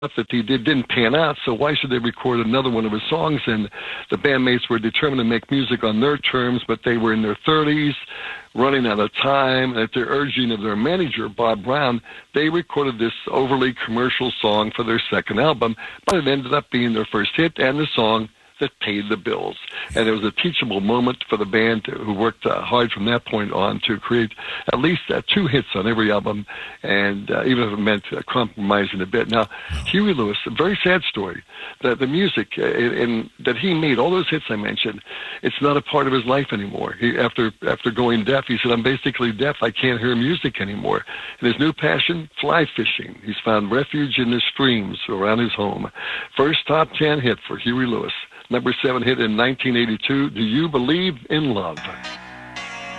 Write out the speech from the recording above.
that he didn't pan out, so why should they record another one of his songs? And the bandmates were determined to make music on their terms, but they were in their 30s, running out of time, and at the urging of their manager, Bob Brown, they recorded this overly commercial song for their second album, but it ended up being their first hit and the song that paid the bills. And it was a teachable moment for the band who worked hard from that point on to create at least 2 hits on every album, and even if it meant compromising a bit. Now, Huey Lewis, a very sad story, that the music that he made, all those hits I mentioned, it's not a part of his life anymore. After going deaf, he said, I'm basically deaf. I can't hear music anymore. And his new passion, fly fishing. He's found refuge in the streams around his home. First top 10 hit for Huey Lewis. Number 7 hit in 1982, Do You Believe in Love?